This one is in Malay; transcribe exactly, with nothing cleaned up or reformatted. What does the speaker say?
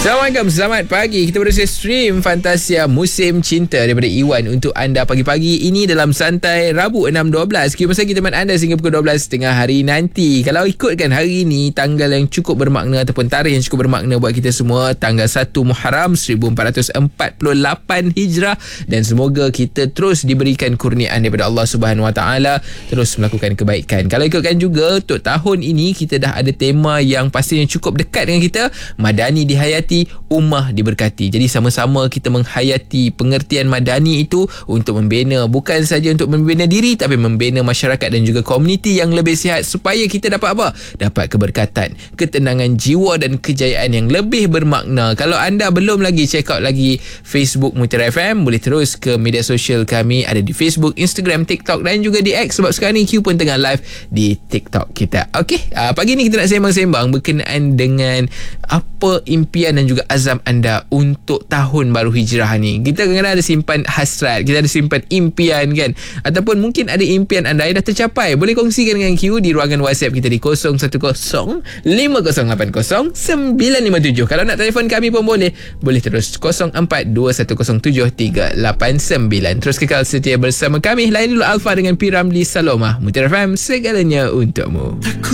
Assalamualaikum, selamat pagi. Kita berusaha stream Fantasia Musim Cinta daripada Iwan untuk anda pagi-pagi ini dalam Santai Rabu enam dua belas. Kira masa kita teman anda sehingga pukul dua belas tiga puluh hari nanti. Kalau ikutkan hari ini, tanggal yang cukup bermakna ataupun tarikh yang cukup bermakna buat kita semua, tanggal satu Muharram seribu empat ratus empat puluh lapan Hijrah, dan semoga kita terus diberikan kurniaan daripada Allah Subhanahu Wa Taala, terus melakukan kebaikan. Kalau ikutkan juga untuk tahun ini, kita dah ada tema yang pastinya cukup dekat dengan kita, Madani dihayati, ummah diberkati. Jadi sama-sama kita menghayati pengertian madani itu untuk membina, bukan saja untuk membina diri, tapi membina masyarakat dan juga komuniti yang lebih sihat, supaya kita dapat apa? Dapat keberkatan, ketenangan jiwa dan kejayaan yang lebih bermakna. Kalau anda belum lagi check out lagi Facebook Mutiara F M, boleh terus ke media sosial kami, ada di Facebook, Instagram, TikTok dan juga di X, sebab sekarang ni Q pun tengah live di TikTok kita. Okey, uh, pagi ni kita nak sembang-sembang berkenaan dengan apa impian dan juga azam anda untuk tahun baru hijrah ni. Kita kadang-kadang ada simpan hasrat, kita ada simpan impian kan, ataupun mungkin ada impian anda yang dah tercapai. Boleh kongsikan dengan Q di ruangan WhatsApp kita di kosong satu kosong lima kosong lapan kosong sembilan lima tujuh. Kalau nak telefon kami pun boleh, boleh terus kosong empat dua satu kosong tujuh tiga lapan sembilan. Terus kekal setia bersama kami. Lain dulu Alfa dengan P. Ramli Salomah. Mutiara F M, segalanya untukmu.